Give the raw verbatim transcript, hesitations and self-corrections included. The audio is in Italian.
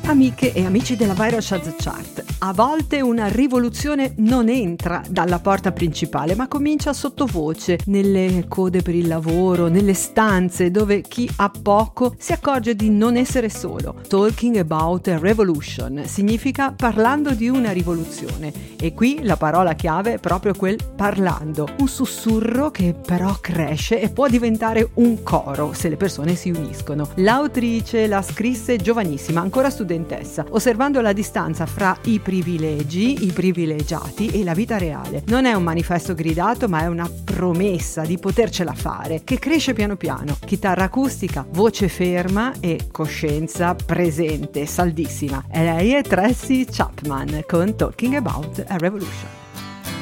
Amiche e amici della Viral Chart Chart, a volte una rivoluzione non entra dalla porta principale ma comincia sottovoce, nelle code per il lavoro, nelle stanze dove chi ha poco si accorge di non essere solo. Talking about a revolution significa parlando di una rivoluzione, e qui la parola chiave è proprio quel parlando, un sussurro che però cresce e può diventare un coro se le persone si uniscono. L'autrice la scrisse giovanissima, ancora studentessa, osservando la distanza fra i privilegi, i privilegiati e la vita reale. Non è un manifesto gridato, ma è una promessa di potercela fare, che cresce piano piano. Chitarra acustica, voce ferma e coscienza presente, saldissima. E lei è Tracy Chapman con Talking About a Revolution.